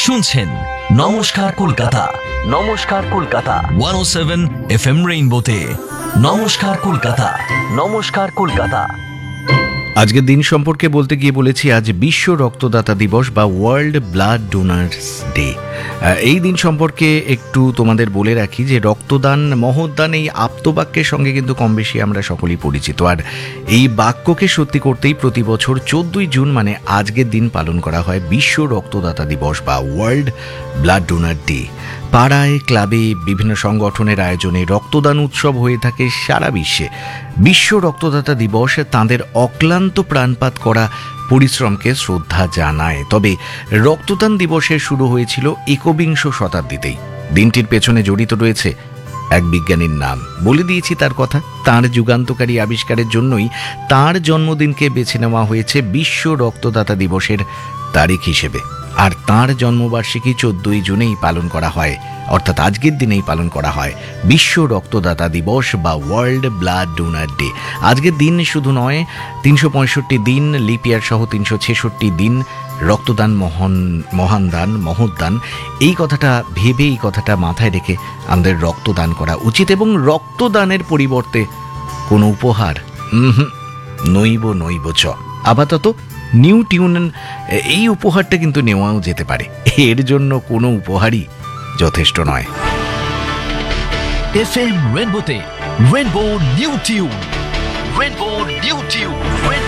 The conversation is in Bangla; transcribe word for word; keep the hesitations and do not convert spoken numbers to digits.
শুনছেন নমস্কার কলকাতা, নমস্কার কলকাতা ওয়ান ও সেভেন এফ এম রেইনবোতে। নমস্কার কলকাতা, নমস্কার কলকাতা। আজকের দিন সম্পর্কে বলতে গিয়ে বলেছি আজ বিশ্ব রক্তদাতা দিবস বা ওয়ার্ল্ড ব্লাড ডোনার্স ডে। এই দিন সম্পর্কে একটু তোমাদের বলে রাখি যে রক্তদান মহৎদান এই আপ্তবাক্যের সঙ্গে কিন্তু কম বেশি আমরা সকলেই পরিচিত। আর এই বাক্যকে সত্যি করতেই প্রতি বছর চোদ্দই জুন মানে আজকের দিন পালন করা হয় বিশ্ব রক্তদাতা দিবস বা ওয়ার্ল্ড ব্লাড ডোনার ডে। পাড়ায়, ক্লাবে, বিভিন্ন সংগঠনের আয়োজনে রক্তদান উৎসব হয়ে থাকে সারা বিশ্বে। বিশ্ব রক্তদাতা দিবস তাঁদের অক্লান্ত প্রাণপাত করা পরিশ্রমকে শ্রদ্ধা জানায়। তবে রক্তদান দিবসের শুরু হয়েছিল একবিংশ শতাব্দীতেই। দিনটির পেছনে জড়িত রয়েছে এক বিজ্ঞানীর নাম, বলে দিয়েছি তার কথা। তাঁর যুগান্তকারী আবিষ্কারের জন্যই তাঁর জন্মদিনকে বেছে নেওয়া হয়েছে বিশ্ব রক্তদাতা দিবসের তারিখ হিসেবে। আর তাঁর জন্মবার্ষিকী চোদ্দই জুনেই পালন করা হয়, অর্থাৎ আজকের দিনেই পালন করা হয় বিশ্ব রক্তদাতা দিবস বা ওয়ার্ল্ড ব্লাড ডোনার ডে। আজকের দিন শুধু নয়, তিনশো পঁয়ষট্টি দিন লিপিয়ার সহ তিনশো ছেষট্টি দিন রক্তদান মহান মহান দান মহৎদান, এই কথাটা ভেবে, এই কথাটা মাথায় রেখে আমাদের রক্তদান করা উচিত। এবং রক্তদানের পরিবর্তে কোনো উপহার নইব নইব চ আপাতত নিউ টিউন এই উপহারটা কিন্তু নেওয়াও যেতে পারে। এর জন্য কোনো উপহারই যথেষ্ট নয়। F M রেইনবোতে rainbow new tune, rainbow new tune.